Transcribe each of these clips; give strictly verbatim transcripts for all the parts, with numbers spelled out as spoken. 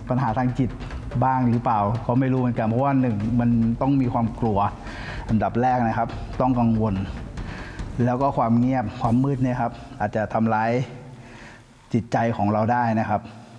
ปัญหาทางจิตบ้างหรือเปล่าก็ไม่รู้เหมือนกันเพราะว่าหนึ่งมันต้องมีความกลัวอันดับแรกนะครับต้องกังวลแล้วก็ความเงียบความมืดเนี่ยครับอาจจะทำร้ายจิตใจของเราได้นะครับ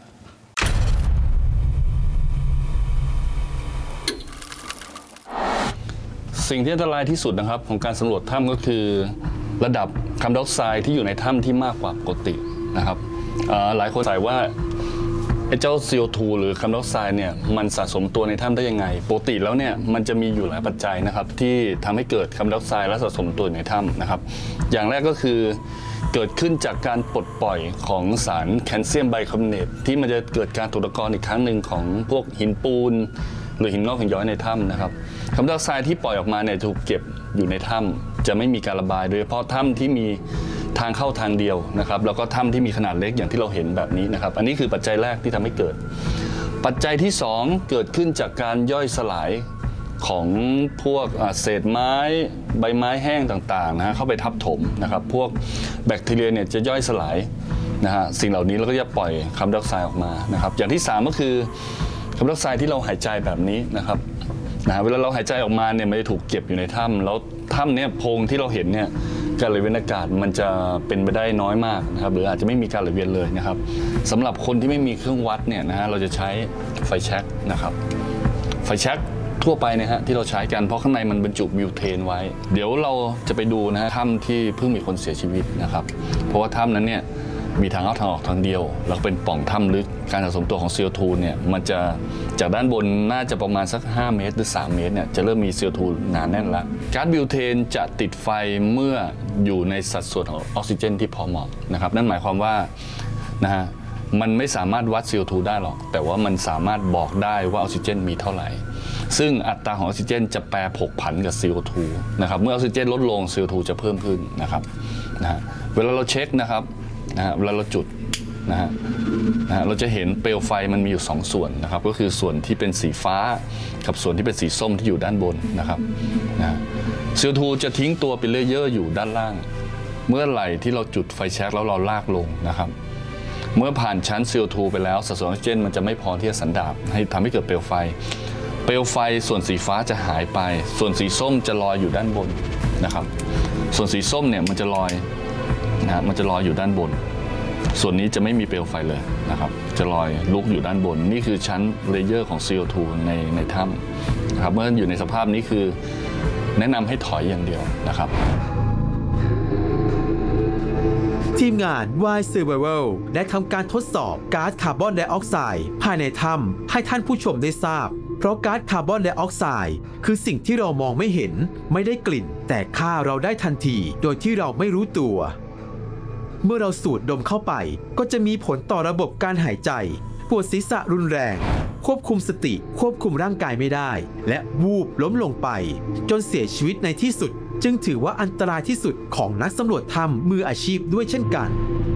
สิ่งที่อันตรายที่สุดนะครับของการสำรวจถ้ำก็คือระดับคาร์บอนไดออกไซด์ที่อยู่ในถ้ำที่มากกว่าปกตินะครับหลายคนสงสัยว่าไอ้เจ้า ซี โอ ทู หรือคาร์บอนไดออกไซด์เนี่ยมันสะสมตัวในถ้ำได้ยังไงปกติแล้วเนี่ยมันจะมีอยู่หลายปัจจัยนะครับที่ทำให้เกิดคาร์บอนไดออกไซด์และสะสมตัวในถ้ำนะครับอย่างแรกก็คือเกิดขึ้นจากการปลดปล่อยของสารแคลเซียมไบคาร์บอเนตที่มันจะเกิดการตกตะกอนอีกครั้งหนึ่งของพวกหินปูนหรือหินงอกหินย้อยในถ้ำนะครับคาร์บอนไดออกไซด์ที่ปล่อยออกมาเนี่ยถูกเก็บอยู่ในถ้ำจะไม่มีการระบายโดยเฉพาะถ้ำที่มีทางเข้าทางเดียวนะครับแล้วก็ถ้ำที่มีขนาดเล็กอย่างที่เราเห็นแบบนี้นะครับอันนี้คือปัจจัยแรกที่ทำให้เกิดปัจจัยที่สองเกิดขึ้นจากการย่อยสลายของพวกเศษไม้ใบไม้แห้งต่างๆนะเข้าไปทับถมนะครับพวกแบคทีเรียเนี่ยจะย่อยสลายนะฮะสิ่งเหล่านี้แล้วก็จะปล่อยคาร์บอนไดออกไซด์ออกมานะครับอย่างที่สามก็คือคาร์บอนไดออกไซด์ที่เราหายใจแบบนี้นะครับนะเวลาเราหายใจออกมาเนี่ยมันจะถูกเก็บอยู่ในถ้ำแล้วถ้ำเนี่ยโพรงที่เราเห็นเนี่ยการไหลเวียนอากาศมันจะเป็นไปได้น้อยมากนะครับหรืออาจจะไม่มีการไหลเวียนเลยนะครับสำหรับคนที่ไม่มีเครื่องวัดเนี่ยนะฮะเราจะใช้ไฟแช็กนะครับไฟแช็กทั่วไปนะฮะที่เราใช้กันเพราะข้างในมันบรรจุบิวเทนไว้เดี๋ยวเราจะไปดูนะฮะถ้ำที่เพิ่งมีคนเสียชีวิตนะครับเพราะว่าถ้ำนั้นเนี่ยมีทางเข้าทางออกทางเดียวแล้วเป็นปล่องถ้ำลึกการสะสมตัวของ ซี โอ ทู เนี่ยมันจะจากด้านบนน่าจะประมาณสักห้าเมตรหรือสามเมตรเนี่ยจะเริ่มมี ซี โอ ทู หนาแน่นแล้วก๊าซบิวเทนจะติดไฟเมื่ออยู่ในสัดส่วนของออกซิเจนที่พอเหมาะนะครับนั่นหมายความว่านะฮะมันไม่สามารถวัด ซี โอ ทู ได้หรอกแต่ว่ามันสามารถบอกได้ว่าออกซิเจนมีเท่าไหร่ซึ่งอัตราของออกซิเจนจะแปรผกผันกับ ซี โอ ทู นะครับเมื่อออกซิเจนลดลง ซี โอ ทู จะเพิ่มขึ้นนะครับนะฮะเวลาเราเช็คนะครับนะฮะเวลาเราจุดนะฮะนะฮะเราจะเห็นเปลวไฟมันมีอยู่สองส่วนนะครับก็คือส่วนที่เป็นสีฟ้ากับส่วนที่เป็นสีส้มที่อยู่ด้านบนนะครับนะฮะ ซี โอ ทู จะทิ้งตัวเป็นเลเยอร์อยู่ด้านล่างเมื่อไหร่ที่เราจุดไฟแช็กแล้วเราลากลงนะครับเมื่อผ่านชั้น ซี โอ ทู ไปแล้วสัดส่วนออกซิเจนมันจะไม่พอที่จะสันดาปให้ทำให้เกิดเปลวไฟเปลวไฟส่วนสีฟ้าจะหายไปส่วนสีส้มจะลอยอยู่ด้านบนนะครับส่วนสีส้มเนี่ยมันจะลอยนะมันจะลอยอยู่ด้านบนส่วนนี้จะไม่มีเปลวไฟเลยนะครับจะลอยลุกอยู่ด้านบนนี่คือชั้นเลเยอร์ของ ซี โอ ทู ในในถ้ำนะครับเมื่ออยู่ในสภาพนี้คือแนะนำให้ถอยอย่างเดียวนะครับทีมงาน Why Survival ได้ทำการทดสอบก๊าซคาร์บอนไดออกไซด์ภายในถ้ำให้ท่านผู้ชมได้ทราบเพราะก๊าซคาร์บอนไดออกไซด์คือสิ่งที่เรามองไม่เห็นไม่ได้กลิ่นแต่ฆ่าเราได้ทันทีโดยที่เราไม่รู้ตัวเมื่อเราสูดดมเข้าไปก็จะมีผลต่อระบบการหายใจปวดศีรษะรุนแรงควบคุมสติควบคุมร่างกายไม่ได้และวูบล้มลงไปจนเสียชีวิตในที่สุดจึงถือว่าอันตรายที่สุดของนักสำรวจถ้ำมืออาชีพด้วยเช่นกัน